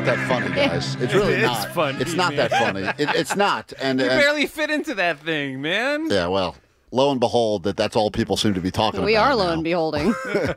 not that funny, guys. It's really It is not. funny, It's not man. that funny. It's not. And You barely fit into that thing, man. yeah, well, lo and behold, that's all people seem to be talking about. We are now. lo and beholding.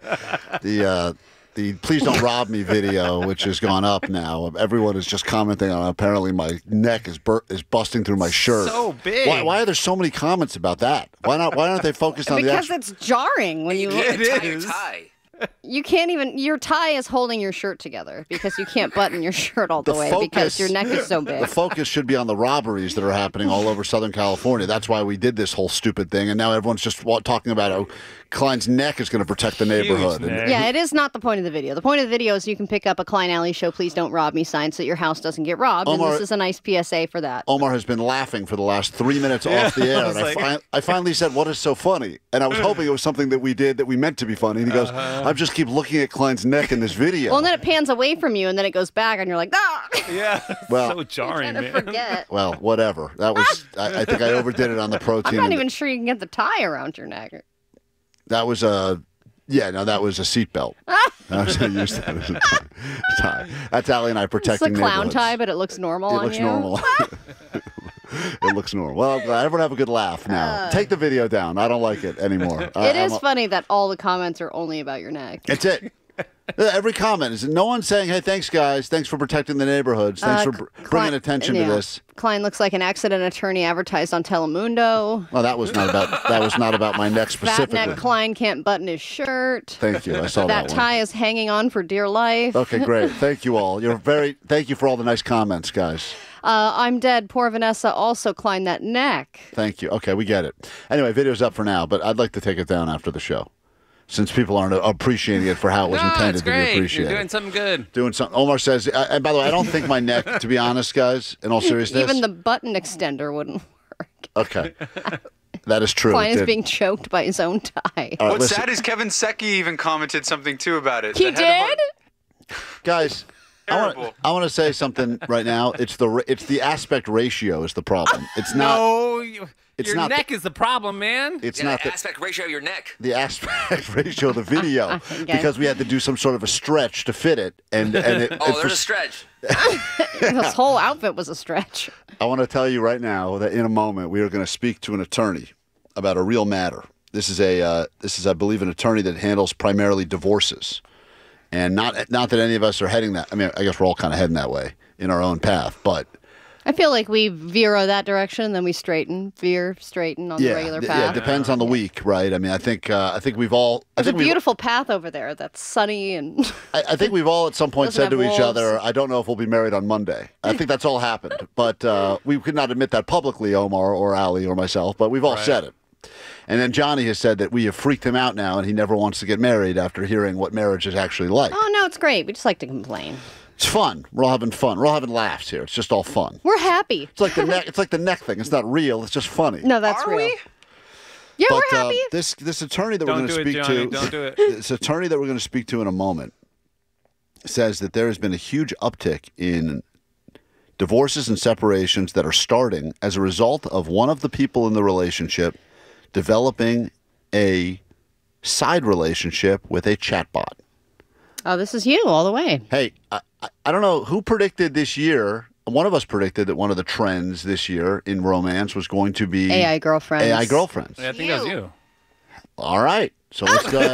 The Please Don't Rob Me video, which has gone up now, everyone is just commenting on apparently my neck is busting through my shirt. So big. Why are there so many comments about that? Why aren't they focused on the Because actual... it's jarring when you look. It is. Tie. You can't even. Your tie is holding your shirt together because you can't button your shirt all the, The way focus- because your neck is so big. The focus should be on the robberies that are happening all over Southern California. That's why we did this whole stupid thing, and now everyone's just talking about how Klein's neck is going to protect the neighborhood. Huge And- neck. Yeah, it is not the point of the video. The point of the video is you can pick up a Klein Alley Show Please Don't Rob Me sign so that your house doesn't get robbed. Omar- and this is a nice PSA for that. Omar has been laughing for the last 3 minutes off the air, I was and like- I finally said, "What is so funny?" And I was hoping it was something that we did that we meant to be funny. And he goes, "I just keep looking at Klein's neck in this video." Well, and then it pans away from you, and then it goes back, and you're like, ah! Yeah. Well- so jarring, Trying to man. forget. Well, whatever. That was. I think I overdid it on the protein. I'm not and even sure you can get the tie around your neck. That was a. Yeah, no, that was a seatbelt. I was going to use that as a tie. That's Allie and I It's a protecting clown neighborhoods. tie, but it looks normal It on looks you. normal. It looks normal. Well, I'm glad everyone have a good laugh now. Take the video down. I don't like it anymore. It is funny that all the comments are only about your neck. That's it. Every comment is no one saying, "Hey, thanks guys, thanks for protecting the neighborhoods, thanks for bringing Klein- attention to yeah. this." Klein looks like an accident attorney advertised on Telemundo. Well, that was not about my neck Fat specifically. neck Klein can't button his shirt. Thank you. I saw that That one. tie is hanging on for dear life. Okay, great. Thank you all. Thank you for all the nice comments, guys. I'm dead. Poor Vanessa also Klein that neck. Thank you. Okay, we get it. Anyway, video's up for now, but I'd like to take it down after the show, since people aren't appreciating it for how it was No, intended it's to be great. appreciated. You're doing something good. Doing something. Omar says, and by the way, I don't think my neck, to be honest, guys, in all seriousness. Even the button extender wouldn't work. Okay. That is true. Klein It is did. being choked by his own tie. All right, What's listen, sad is Kevin Secchi even commented something too about it. He The head of did? guys. Terrible. I want to say something right now. It's the aspect ratio is the problem. It's not. No, It's your not neck is the problem, man. It's Yeah, not the the, aspect ratio of your neck. the aspect ratio of the video Okay. because we had to do some sort of a stretch to fit it, and it. Oh, there's a stretch. This whole outfit was a stretch. I want to tell you right now that in a moment we are going to speak to an attorney about a real matter. This is I believe, an attorney that handles primarily divorces, and not that any of us are heading that. I mean, I guess we're all kind of heading that way in our own path, but I feel like we veer that direction, then we veer straighten on the regular yeah, path. it depends on the week, right? I mean, I think we've all. There's a beautiful path over there that's sunny and I think we've all at some point Doesn't said to have each wolves. other, "I don't know if we'll be married on Monday." I think that's all happened, but we could not admit that publicly, Omar or Ali or myself. But we've all said it. And then Johnny has said that we have freaked him out now, and he never wants to get married after hearing what marriage is actually like. oh no, it's great. We just like to complain. It's fun. We're all having fun. We're all having laughs here. It's just all fun. We're happy. It's like the neck. It's like the neck thing. It's not real. It's just funny. No, that's Are real. we? Yeah, But we're happy. this attorney that Don't we're going to do it, speak Johnny. to, Don't do it. this attorney that we're going to speak to in a moment, says that there has been a huge uptick in divorces and separations that are starting as a result of one of the people in the relationship developing a side relationship with a chatbot. Oh, this is you all the way. Hey, I don't know who predicted this year. One of us predicted that one of the trends this year in romance was going to be AI girlfriends. AI girlfriends. I think that was you. All right, so let's go.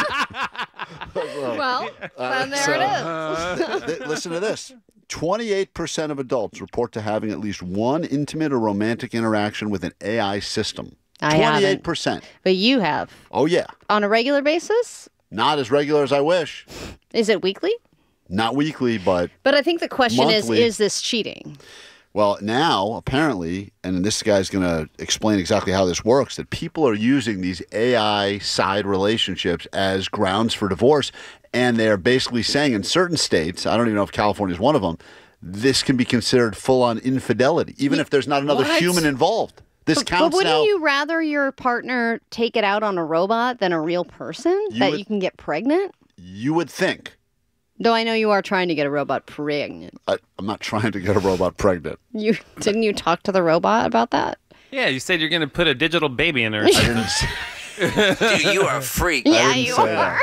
Well, then there it is. Listen to this. 28% of adults report to having at least one intimate or romantic interaction with an AI system. I haven't. 28%. But you have. Oh, yeah. On a regular basis? Not as regular as I wish. Is it weekly? Not weekly, but, But I think the question Monthly. is this cheating? well, now, apparently, and this guy's going to explain exactly how this works, that people are using these AI side relationships as grounds for divorce. And they're basically saying in certain states, I don't even know if California is one of them, this can be considered full-on infidelity, even if there's not another What? human involved. This But counts wouldn't now. you rather your partner take it out on a robot than a real person that would- you can get pregnant? You would think. Though I know you are trying to get a robot pregnant. I'm not trying to get a robot pregnant. Didn't you talk to the robot about that? Yeah, you said you're going to put a digital baby in her. I didn't say, Dude, you are a freak. Yeah, didn't you say are.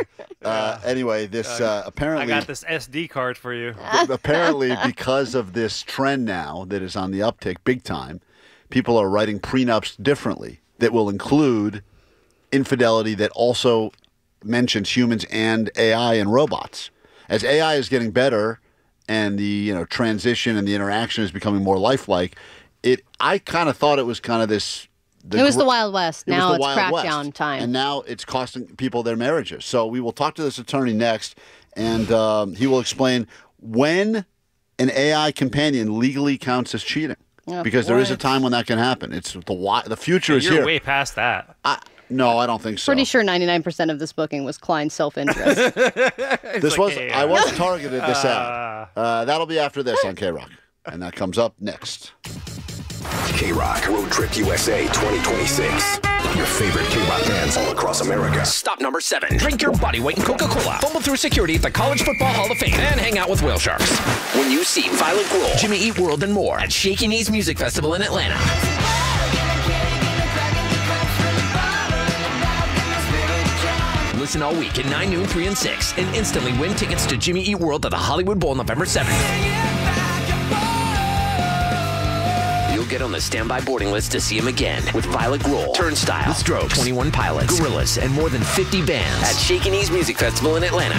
Anyway, this apparently I got this SD card for you. apparently because of this trend now that is on the uptick big time, people are writing prenups differently that will include infidelity that also mentions humans and AI and robots. As AI is getting better and the transition and the interaction is becoming more lifelike, I kind of thought it was kind of this. It was the Wild West. It was Now the it's Wild West. crackdown time. And now it's costing people their marriages. So we will talk to this attorney next, and he will explain when an AI companion legally counts as cheating. Because there is a time when that can happen. It's the future is You're here. way past that. No, I don't think so. Pretty sure 99% of this booking was Klein's self-interest. I wasn't targeted this ad. That'll be after this on K-Rock. And that comes up next. K-Rock Road Trip USA 2026. Your favorite K-Rock bands all across America. Stop number 7. Drink your body weight in Coca-Cola. Fumble through security at the College Football Hall of Fame. And hang out with whale sharks. When you see Violet Grohl, Jimmy Eat World, and more at Shaky Knees Music Festival in Atlanta. Listen all week at 9, noon, 3, and 6. And instantly win tickets to Jimmy Eat World at the Hollywood Bowl November 7th. You'll get on the standby boarding list to see him again with Violet Grohl, Turnstile, The Strokes, 21 Pilots, Gorillaz, and more than 50 bands at Shaky Knees Music Festival in Atlanta.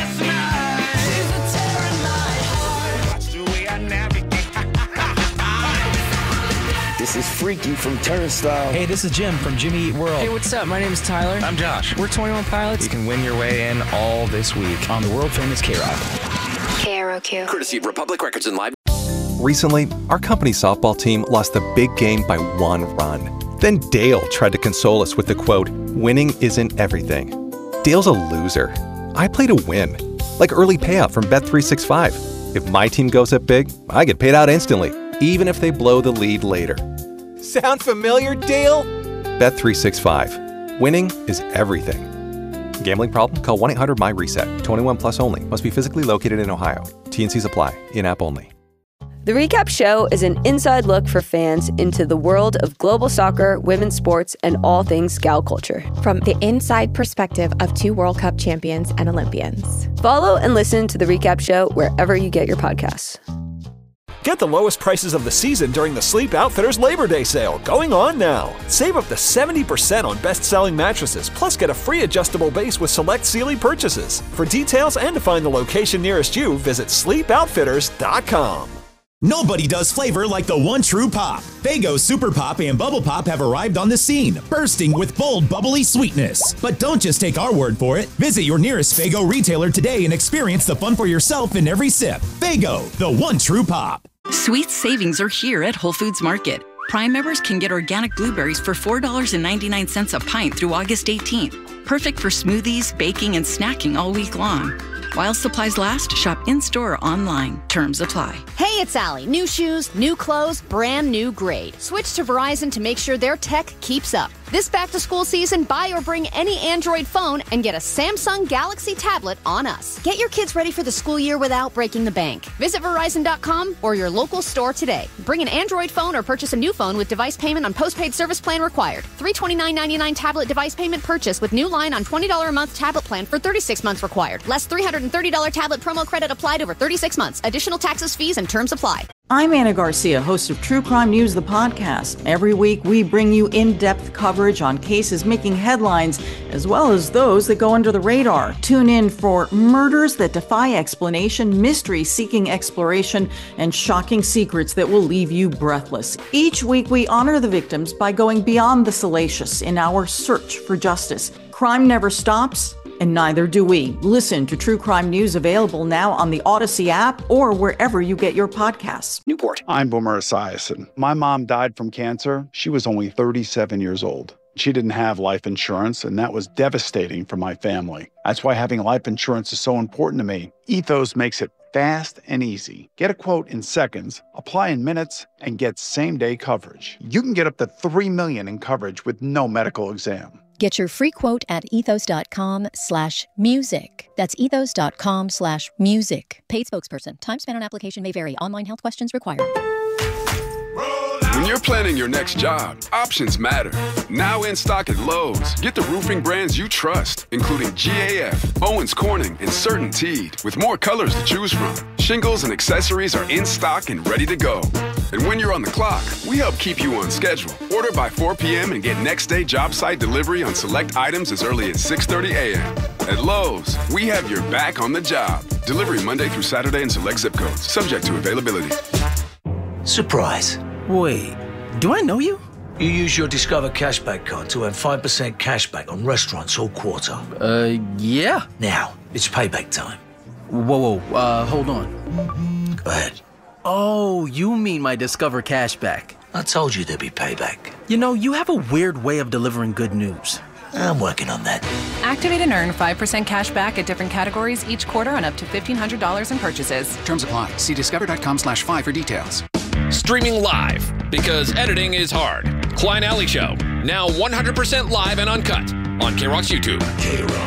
This is Freaky from Turnstile. Hey, this is Jim from Jimmy Eat World. Hey, what's up? My name is Tyler. I'm Josh. We're 21 Pilots. You can win your way in all this week on the world-famous K-Rock. KROQ. Courtesy of Republic Records and Live. Recently, our company softball team lost the big game by 1 run. Then Dale tried to console us with the quote, "Winning isn't everything." Dale's a loser. I play to win. Like early payout from Bet365. If my team goes up big, I get paid out instantly, even if they blow the lead later. Sound familiar, Dale? Bet365. Winning is everything. Gambling problem? Call 1-800-MY-RESET. 21 plus only. Must be physically located in Ohio. T&Cs apply. In-app only. The Recap Show is an inside look for fans into the world of global soccer, women's sports, and all things gal culture. From the inside perspective of 2 World Cup champions and Olympians. Follow and listen to The Recap Show wherever you get your podcasts. Get the lowest prices of the season during the Sleep Outfitters Labor Day sale, going on now. Save up to 70% on best-selling mattresses, plus get a free adjustable base with select Sealy purchases. For details and to find the location nearest you, visit sleepoutfitters.com. Nobody does flavor like the one true pop. Faygo Super Pop and Bubble Pop have arrived on the scene, bursting with bold, bubbly sweetness. But don't just take our word for it. Visit your nearest Faygo retailer today and experience the fun for yourself in every sip. Faygo, the one true pop. Sweet savings are here at Whole Foods Market. Prime members can get organic blueberries for $4.99 a pint through August 18th. Perfect for smoothies, baking, and snacking all week long. While supplies last, shop in-store or online. Terms apply. Hey, it's Allie. New shoes, new clothes, brand new grade. Switch to Verizon to make sure their tech keeps up. This back-to-school season, buy or bring any Android phone and get a Samsung Galaxy tablet on us. Get your kids ready for the school year without breaking the bank. Visit Verizon.com or your local store today. Bring an Android phone or purchase a new phone with device payment on postpaid service plan required. $329.99 tablet device payment purchase with new line on $20 a month tablet plan for 36 months required. Less $330 tablet promo credit applied over 36 months. Additional taxes, fees, and terms apply. I'm Anna Garcia, host of True Crime News, the podcast. Every week, we bring you in-depth coverage on cases making headlines, as well as those that go under the radar. Tune in for murders that defy explanation, mysteries seeking exploration, and shocking secrets that will leave you breathless. Each week, we honor the victims by going beyond the salacious in our search for justice. Crime never stops, and neither do we. Listen to True Crime News, available now on the Odyssey app or wherever you get your podcasts. Newport. I'm Boomer Esiason. My mom died from cancer. She was only 37 years old. She didn't have life insurance, and that was devastating for my family. That's why having life insurance is so important to me. Ethos makes it fast and easy. Get a quote in seconds, apply in minutes, and get same-day coverage. You can get up to $3 million in coverage with no medical exam. Get your free quote at ethos.com/music. That's ethos.com/music. Paid spokesperson. Time spent on application may vary. Online health questions required. When you're planning your next job, options matter. Now in stock at Lowe's, get the roofing brands you trust, including GAF, Owens Corning, and CertainTeed, with more colors to choose from. Shingles and accessories are in stock and ready to go. And when you're on the clock, we help keep you on schedule. Order by 4 p.m. and get next day job site delivery on select items as early as 6:30 a.m. At Lowe's, we have your back on the job. Delivery Monday through Saturday in select zip codes, subject to availability. Surprise. Wait, do I know you? You use your Discover Cashback card to earn 5% cashback on restaurants all quarter. Yeah. Now, it's payback time. Whoa, hold on. Go ahead. Oh, you mean my Discover Cashback. I told you there'd be payback. You know, you have a weird way of delivering good news. I'm working on that. Activate and earn 5% cash back at different categories each quarter on up to $1,500 in purchases. Terms apply. See discover.com/5 for details. Streaming live, because editing is hard. Klein Alley Show, now 100% live and uncut on K-Rock's YouTube. K-Rock.